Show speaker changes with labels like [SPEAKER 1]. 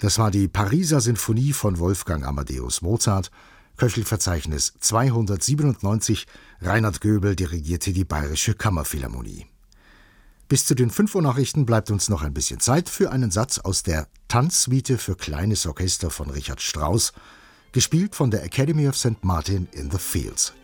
[SPEAKER 1] Das war die Pariser Sinfonie von Wolfgang Amadeus Mozart, Köchelverzeichnis 297. Reinhard Göbel dirigierte die Bayerische Kammerphilharmonie. Bis zu den 5 Uhr Nachrichten bleibt uns noch ein bisschen Zeit für einen Satz aus der Tanzsuite für kleines Orchester von Richard Strauss, gespielt von der Academy of St. Martin in the Fields.